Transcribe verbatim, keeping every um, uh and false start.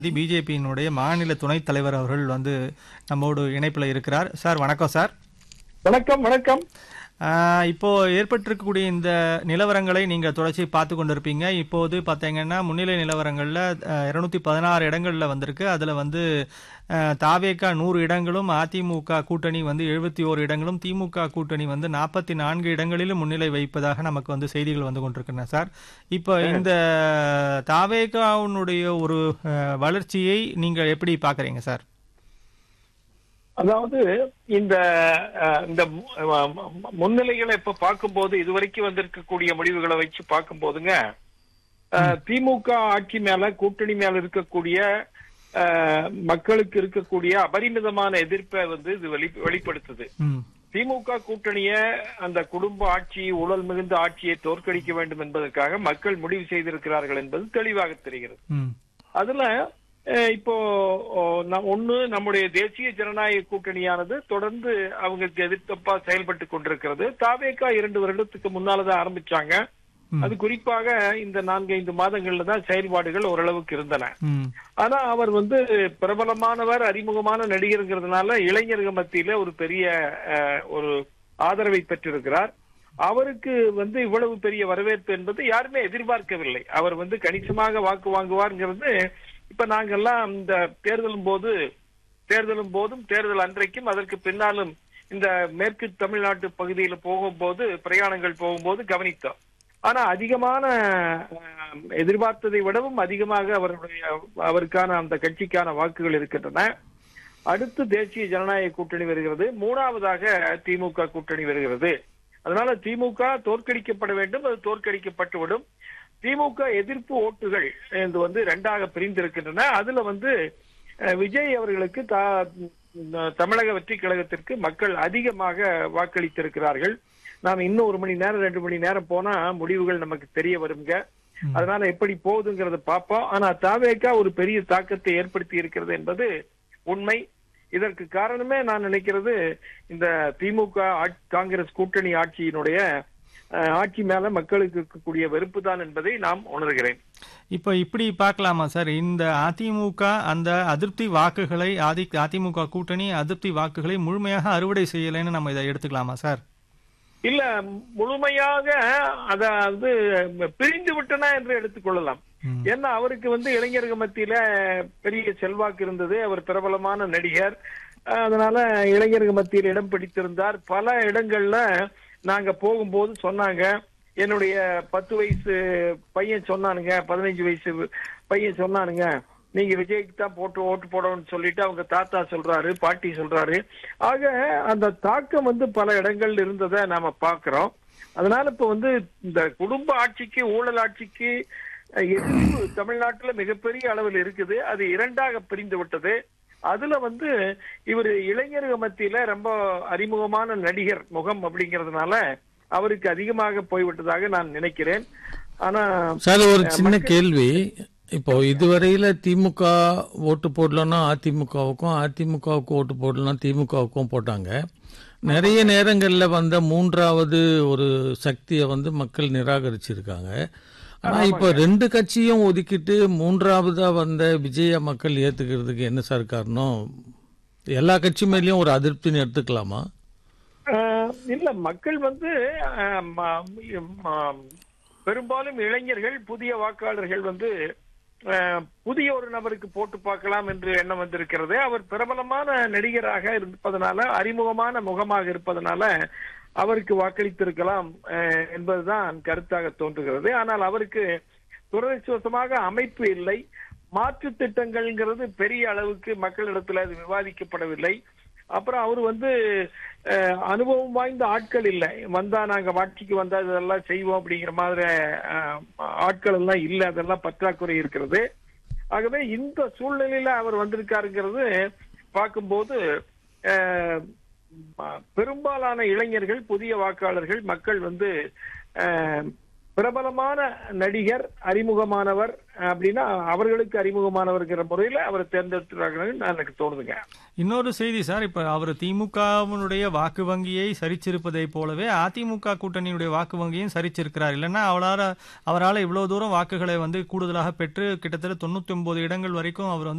பிஜேபியினுடைய மாநில துணைத் தலைவர் அவர்கள் வந்து நம்மோடு இணைப்பில் இருக்கிறார். சார் வணக்கம் சார். வணக்கம் வணக்கம். ஆஹ் இப்போ ஏற்பட்டிருக்கக்கூடிய இந்த நிலவரங்களை நீங்க தொடர்ச்சி பார்த்து கொண்டிருப்பீங்க. இப்போது பார்த்தீங்கன்னா முன்னிலை நிலவரங்கள்ல இருநூத்தி பதினாறு இடங்கள்ல வந்திருக்கு. அதுல வந்து தாவேகா நூறு இடங்களும், அதிமுக கூட்டணி வந்து எழுபத்தி ஓரு இடங்களும், திமுக கூட்டணி வந்து நாற்பத்தி நான்கு இடங்களிலும் முன்னிலை வைப்பதாக நமக்கு வந்து செய்திகள் வந்து கொண்டிருக்கின்றன சார். இப்போ இந்த தாவேகாவுடைய ஒரு வளர்ச்சியை நீங்க எப்படி பாக்குறீங்க சார்? அதாவது இந்த இந்த முன்னிலைகளை இப்ப பார்க்கும்போது இதுவரைக்கும் வந்திருக்கக்கூடிய முடிவுகளை வச்சு பார்க்கும் போதுங்க, திமுக ஆட்சி மேல கூட்டணி மேல இருக்கக்கூடிய மக்களுக்கு இருக்கக்கூடிய அபரிமிதமான எதிர்ப்பை வந்து இது வெளி வெளிப்படுத்துது. திமுக கூட்டணிய அந்த குடும்ப ஆட்சி, ஊழல் மிகுந்த ஆட்சியை தோற்கடிக்க வேண்டும் என்பதற்காக மக்கள் முடிவு செய்திருக்கிறார்கள் என்பது தெளிவாக தெரிகிறது. அதுல இப்போ ஒண்ணு, நம்முடைய தேசிய ஜனநாயக கூட்டணியானது தொடர்ந்து அவங்களுக்கு எதிர்த்தப்பா செயல்பட்டு கொண்டிருக்கிறது. தாவேகா இரண்டு வருடத்துக்கு முன்னாலதான் ஆரம்பிச்சாங்க. அது குறிப்பாக இந்த நான்கு ஐந்து மாதங்கள்ல தான் செயல்பாடுகள் ஓரளவுக்கு இருந்தன. ஆனா அவர் வந்து பிரபலமானவர், அறிமுகமான நடிகருங்கிறதுனால இளைஞர்கள் மத்தியில ஒரு பெரிய ஒரு ஆதரவை பெற்றிருக்கிறார். அவருக்கு வந்து இவ்வளவு பெரிய வரவேற்பு என்பது யாருமே எதிர்பார்க்கவில்லை. அவர் வந்து கணிசமாக வாக்கு வாங்குவார்ங்கிறது இப்ப நாங்கெல்லாம் இந்த தேர்தலும் போது தேர்தலும் போதும் தேர்தல் அன்றைக்கும் அதற்கு பின்னாலும் இந்த மேற்கு தமிழ்நாட்டு பகுதியில போகும்போது, பிரயாணங்கள் போகும்போது கவனித்தோம். ஆனா அதிகமான எதிர்பார்த்ததை விடவும் அதிகமாக அவருடைய அவருக்கான அந்த கட்சிக்கான வாக்குகள் இருக்கின்றன. அடுத்து தேசிய ஜனநாயக கூட்டணி வருகிறது, மூணாவதாக திமுக கூட்டணி வருகிறது. அதனால திமுக தோற்கடிக்கப்பட வேண்டும், அது தோற்கடிக்கப்பட்டுவிடும். திமுக எதிர்ப்பு ஓட்டுகள் வந்து இரண்டாக பிரிந்திருக்கின்றன. அதுல வந்து விஜய் அவர்களுக்கு தமிழக வெற்றி கழகத்திற்கு மக்கள் அதிகமாக வாக்களித்திருக்கிறார்கள். நாம் இன்னும் ஒரு மணி நேரம் ரெண்டு மணி நேரம் போனா முடிவுகள் நமக்கு தெரிய வருங்க. அதனால எப்படி போகுதுங்கிறத பார்ப்போம். ஆனா தாவேகா ஒரு பெரிய தாக்கத்தை ஏற்படுத்தி இருக்கிறது என்பது உண்மை. இதற்கு காரணமே நான் நினைக்கிறது இந்த திமுக காங்கிரஸ் கூட்டணி ஆட்சியினுடைய ஆட்சி மேல மக்களுக்கு இருக்கக்கூடிய வெறுப்பு தான் என்பதை நாம் உணர்கிறேன். இப்ப இப்படி பார்க்கலாமா சார், இந்த அதிமுக அந்த அதிருப்தி வாக்குகளை ஆதி அதிமுக கூட்டணி அதிருப்தி வாக்குகளை முழுமையாக அறுவடை செய்யலைன்னு நம்ம இதை எடுத்துக்கலாமா சார்? இல்ல, முழுமையாக அத வந்து பிரிந்து விட்டனா என்று எடுத்துக்கொள்ளலாம். ஏன்னா அவருக்கு வந்து இளைஞர்கள் மத்தியில பெரிய செல்வாக்கு இருந்தது. அவர் பிரபலமான நடிகர். அதனால இளைஞர்கள் மத்தியில் இடம் பிடித்திருந்தார். பல இடங்கள்ல நாங்க போகும்போது சொன்னாங்க, என்னுடைய பத்து வயசு பையன் சொன்னானுங்க, பதினைஞ்சு வயசு பையன் சொன்னானுங்க, நீங்க விஜய்க்கு தான் போட்டு ஓட்டு போடணும்னு சொல்லிட்டு அவங்க தாத்தா சொல்றாரு, பாட்டி சொல்றாரு. ஆக அந்த தாக்கம் வந்து பல இடங்கள்ல இருந்ததை நாம பாக்குறோம். அதனால இப்ப வந்து இந்த குடும்ப ஆட்சிக்கு, ஊழல் ஆட்சிக்கு எதிர்ப்பு தமிழ்நாட்டுல மிகப்பெரிய அளவில் இருக்குது. அது இரண்டாக பிரிந்து விட்டது. அதுல வந்து இவர் இளைஞர்கள் மத்தியில ரொம்ப அறிமுகமான நடிகர் முகம் அப்படிங்கறதுனால அவருக்கு அதிகமாக போய்விட்டதாக நான் நினைக்கிறேன். ஆனா சார், ஒரு சின்ன கேள்வி. இப்போ இதுவரையில திமுக ஓட்டு போடலன்னா அதிமுகவுக்கும், அதிமுகவுக்கு ஓட்டு போடலாம் திமுகவுக்கும் போட்டாங்க. நிறைய நேரங்கள்ல வந்த மூன்றாவது ஒரு சக்தியை வந்து மக்கள் நிராகரிச்சிருக்காங்க. ஆனா இப்ப ரெண்டு கட்சியும் ஒதுக்கிட்டு மூன்றாவதா வந்த விஜய மக்கள் ஏத்துக்கிறதுக்கு என்ன சார் காரணம்? எல்லா கட்சி மேலயும் ஒரு அதிருப்தின்னு எடுத்துக்கலாமா? இல்ல, மக்கள் வந்து பெரும்பாலும் இளைஞர்கள், புதிய வாக்காளர்கள் வந்து புதிய ஒரு நபருக்கு போட்டு பார்க்கலாம் என்று எண்ணம் வந்திருக்கிறது. அவர் பிரபலமான நடிகராக இருப்பதனால, அறிமுகமான முகமாக இருப்பதனால அவருக்கு வாக்களித்திருக்கலாம் என்பதுதான் கருத்தாக தோன்றுகிறது. ஆனால் அவருக்கு துரதிருஷ்டவசமாக அமைப்பு இல்லை. மாற்று திட்டங்கள்ங்கிறது பெரிய அளவுக்கு மக்களிடத்துல அது விவாதிக்கப்படவில்லை. அப்புறம் அவர் வந்து அனுபவம் வாய்ந்த ஆட்கள் இல்லை. வந்தா நாங்க ஆட்சிக்கு வந்தா இதெல்லாம் செய்வோம் அப்படிங்கிற மாதிரி ஆட்கள் எல்லாம் இல்லை. அதெல்லாம் பற்றாக்குறை இருக்கிறது. ஆகவே இந்த சூழ்நிலையில அவர் வந்திருக்காருங்கிறது பார்க்கும்போது பெரும்பாலான இளைஞர்கள், புதிய வாக்காளர்கள், மக்கள் வந்து பிரபலமான நடிகர் அறிமுகமானவர் அப்படின்னா அவர்களுக்கு அறிமுகமானவர்கிற முறையில அவரை தேர்ந்தெடுத்துறாங்கன்னு எனக்கு தோணுதுங்க. இன்னொரு செய்தி சார், இப்ப அவர் திமுகவினுடைய வாக்கு வங்கியை சரிச்சிருப்பதை போலவே அதிமுக கூட்டணியுடைய வாக்கு வங்கியும் சரிச்சிருக்கிறார். இல்லைன்னா அவரால் அவரால் இவ்வளவு தூரம் வாக்குகளை வந்து கூடுதலாக பெற்று கிட்டத்தட்ட தொண்ணூத்தி ஒன்பது இடங்கள் வரைக்கும் அவர் வந்து